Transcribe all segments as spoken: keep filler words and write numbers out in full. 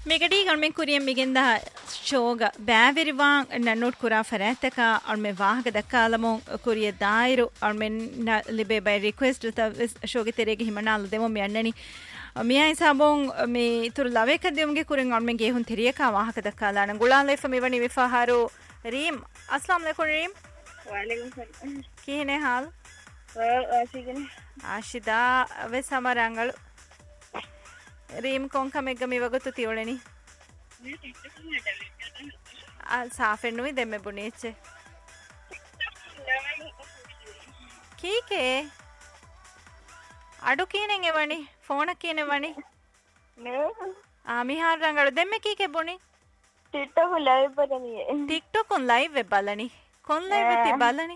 Megadi galme kuriyam migenda shoga bæveriwan nannot kura farataka alme wahaga dakkalamon kuriya dairu alme libe by request ta shoge terege himanal demo me annani miya hisabon me tur laveka demge kuren alme ge hun teriyaka wahaga dakkalana gulala ifa me wani wifaharu reem assalam alaikum reem wa alaikum salam kihne hal ashigene ashida ve samarangal ream ಕೊಂಕ ಮೆಗ್ಗ ಮಿವಗೊತ್ತು ತಿಯೋಳೆನಿ ಆ ಸಾಫೆನ್ನು ಇದೆ ಮೆ ಬುಣಿಚೆ ಕೀಕೆ ಅಡು ಕೀನೆಂಗೆ ವಣಿ ಫೋನ ಕೀನೆ ವಣಿ ಆ ಮಿಹಾರ್ ರಂಗಳು ದೆಮ್ಮೆ ಕೀಕೆ ಬುಣಿ TikTok live ಬಲನಿ TikTok one live ವೆ ಬಲನಿ ಕೊನ್ live ತಿ ಬಲನಿ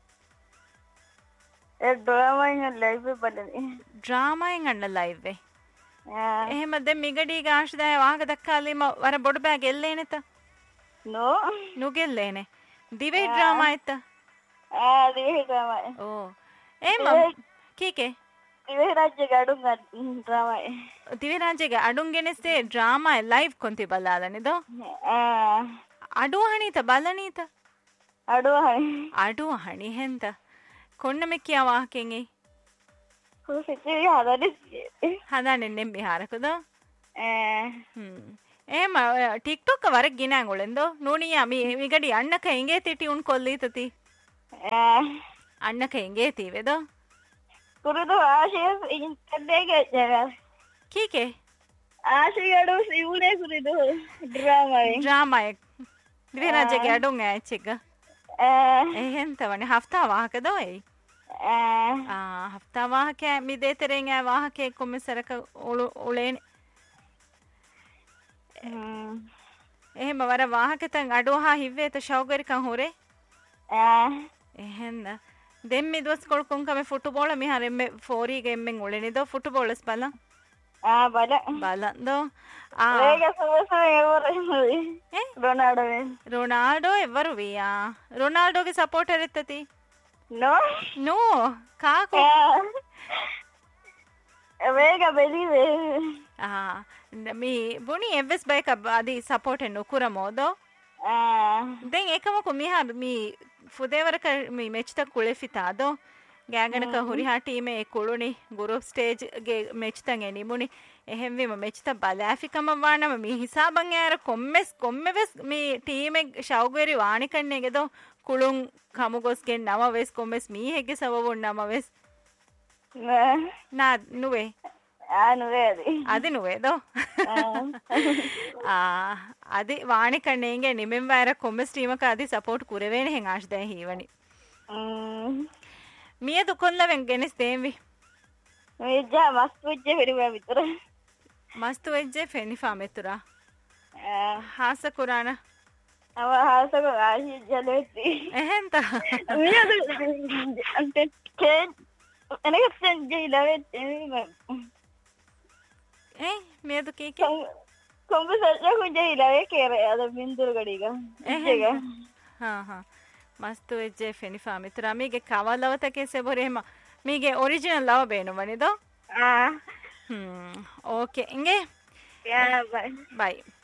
A drama ಇಂಗ live ಬಲನಿ drama ಇಂಗ live ವೆ එහෙම දැන් මිගඩී ගාෂ්දාය වාහක දක්කාලීම වර බොඩ bag එල්ලේනෙත නෝ නුගෙල්ලේනේ දිවේ ඩ්‍රාමා එත ආ දිවේ ඩ්‍රාමා ඕ එහෙම කීකේ දිවේ රාජ්‍යගේ අඩුන් ඩ්‍රාමා දිවේ රාජ්‍යගේ අඩුන් ගෙනස්තේ ඩ්‍රාමා ලයිව් කොන්ති බලාලනේ දෝ ආ අඩුව හණීත බලනීත අඩුව හණි අඩුව හණි හෙන්ත කොන්න මෙ කියා වාහකෙන් ඒ සිතිවි හදන්නේ හදන්නේ බිහාරකද හ්ම් එහෙම ටික්ටොක් වර ගිනන් ඔලෙන්දෝ නෝනියා මි මිගඩි අන්නක එංගේ තිටි උන් කොල්ලීතති අන්නක එංගේ තීවේද කුරුදු ආශිය ඉන්ටර්නෙට් ජනල් කීකේ ආශියඩු සිවුනේ කුරුදු ඩ්‍රාමා ඩ්‍රාමා දිවේරාජගේ අඩුන් ඇච්චෙක එහෙන් තවනේ හෆ්තා වාහකද ඔයි ಆ ಹಫ್ತಾ ವಾಹಕೆ ಮಿದೆ ತೆರೆಂಗ ವಾಹಕೆ ಕೊಮ್ಮೆ ಸರಕ ಉಳೇನೆ එහෙම වර වාහක තන් අඩෝහා හිව්වේ ත ෂවගරි කන් හොරේ ආ එහෙන්න දෙම්මි දොස් කොල්කොන් කම ෆුට්බෝල මිහර එම්මෙ ෆෝරි ගෙම්මෙන් උලෙනි දෝ ෆුට්බෝලස් බල ආ බල බල දෝ ආ වේග සමස එවර ඒ රොනාල්ඩෝ රොනාල්ඩෝ එවරු වියා රොනාල්ඩෝගේ සපෝටර් එත්තති No. No. Kako? Vega believe. Ah. Mi buni evs bike adi support nokura modo. Ah. Den ekama ko mi ha mi fudevaraka mi mechta kulefita do. Gaganaka huriha team e kuluni group stage ge mechtan enimuni. එහෙම වීම මෙච්චත බලාෆිකම වානම මේ හිසාබන් යාර කොම්මස් කොම්මෙවස් මේ team එක ෂව්ගරි වාණි කන්නේගේදෝ කුළුන් කමුගොස්ගෙන් නම වෙස් කොම්මස් මීහෙගේ සවවොන් නම වෙස් නා නුවේ ආ නුවේ අද නුවේදෝ ආ අද වාණි කන්නේගේ නිමෙන් වයර කොම්මස් ටීම එක අද සපෝට් කුරවේන හෙන් ආශ් දැන් හීවනි මිය දුකොල්ලවෙන් ගෙනස් දෙම්වි මේ ජා මස්තු වෙච්ච පෙරුවා විතර මස්තු වෙච්ච ෆෙනිෆා මෙතුරා හාස කුරාන අව හාස ආශි ජලෙති එහෙන්ත මියද අන්ට කේ එනක සෙන්ජේ ලවෙත් ඒ මියද කීකේ කොම්බ සල්ලා කුජේ ලවේ කේර අද බින්දුර ගඩික එහෙක හා හා මස්තු වෙච්ච ෆෙනිෆා මෙතුරා මීගේ කවලවතකේ සෙබොරේම මීගේ ඔරිජිනල් ලව බේනු වනිදෝ ආ හ්ම් ඕකේ ඉංගේ යා බයි බයි